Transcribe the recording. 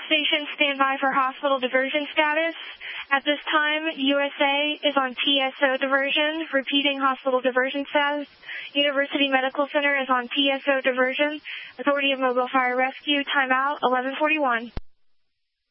station, stand by for hospital diversion status. At this time, USA is on TSO diversion. Repeating, hospital diversion status. University Medical Center is on TSO diversion. Authority of Mobile Fire Rescue, timeout, 11:41.